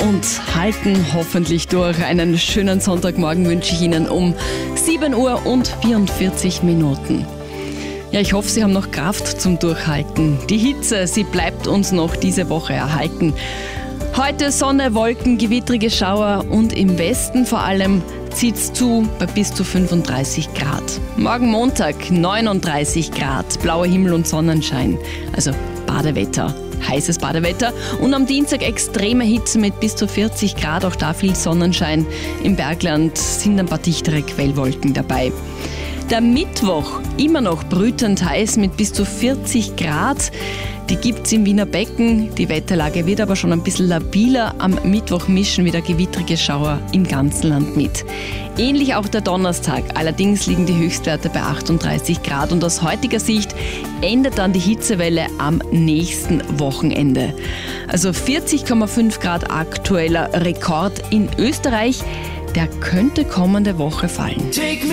und halten hoffentlich durch. Einen schönen Sonntagmorgen wünsche ich Ihnen um 7 Uhr und 44 Minuten. Ja, ich hoffe, Sie haben noch Kraft zum Durchhalten. Die Hitze, sie bleibt uns noch diese Woche erhalten. Heute Sonne, Wolken, gewittrige Schauer und im Westen vor allem zieht's zu bei bis zu 35 Grad. Morgen Montag 39 Grad, blauer Himmel und Sonnenschein, also Badewetter. Heißes Badewetter und am Dienstag extreme Hitze mit bis zu 40 Grad, auch da viel Sonnenschein. Im Bergland sind ein paar dichtere Quellwolken dabei. Der Mittwoch immer noch brütend heiß mit bis zu 40 Grad. Die gibt's im Wiener Becken. Die Wetterlage wird aber schon ein bisschen labiler. Am Mittwoch mischen wieder gewittrige Schauer im ganzen Land mit. Ähnlich auch der Donnerstag. Allerdings liegen die Höchstwerte bei 38 Grad. Und aus heutiger Sicht endet dann die Hitzewelle am nächsten Wochenende. Also 40,5 Grad aktueller Rekord in Österreich. Der könnte kommende Woche fallen.